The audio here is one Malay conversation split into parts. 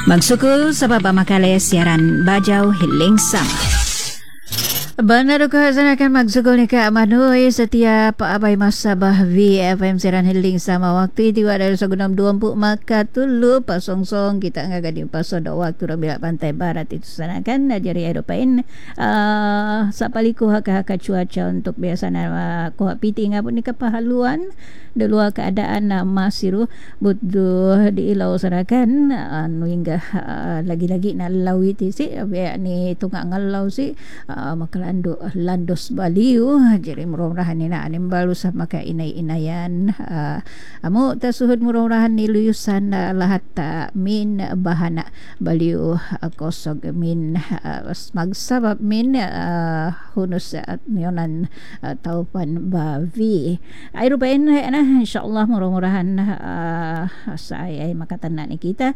Magsukul sa papamakali siaran Bajau Hiling Sama. Benar juga saya akan magsugol ni Kak Manoy setiap abai masa bahvi FM siaran Hiling Sama waktu tiwa dari segunam 20 maka tulu pasong-song kita ngagadi pasong do waktu bila pantai barat itu sana kan dari Eropain sapaliku haka-haka cuaca untuk biasanya kuha piti ngapun ni kepahaluan di luar keadaan masiru butuh di ilau sana kan anu hingga lagi-lagi na lawi ti si ni tungak ngalau si maka landos baliu jadi murah-murahan ni na anim balu sa maka inay-inayan amo tasuhud murah-murahan ni luyusan lahat min bahana baliu kosog min magsabab min hunus at niyonan taupan bavi ay rupain na insyaallah murah-murahan sa ay makatanda ni kita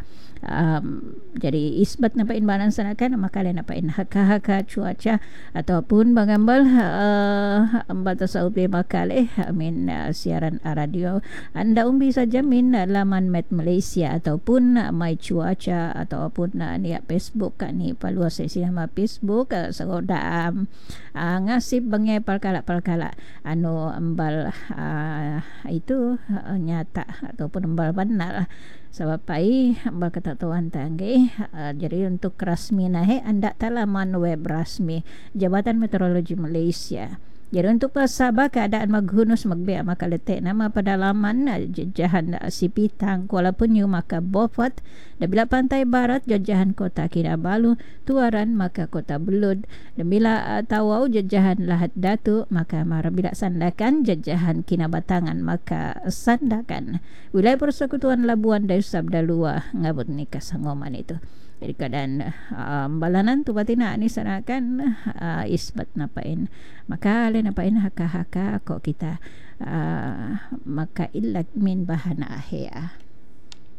jadi isbat na pain banan sana kan makala na pain haka-haka cuaca ataupun bangambal batas UP makale amin siaran radio anda umbi saja min laman Met Malaysia ataupun my cuaca ataupun ni Facebook ni palua sesi nama Facebook sagoda ngasip bangai perkala-perkala anu ambal itu nyata ataupun ambal benar sebab pai ambal ketatuan tangge jadi untuk rasmi nahe anda talaman web rasmi Jabatan Meteorologi Malaysia. Jadi untuk pasabah keadaan maghunus magbea maka letek nama pedalaman jajahan Sipitang Kuala Penyu maka Beaufort dan bila pantai barat jajahan kota Kinabalu Tuaran maka kota Belud dan bila Tawau jajahan Lahad Datu maka Marabila Sandakan jajahan Kinabatangan maka Sandakan wilayah persekutuan Labuan dan Sabda Lua ngabut nikah sangoman itu. Jadi keadaan balanan tu batina ni sanakan isbat napain maka le napain haka-haka kok kita maka ilak min bahana ahya.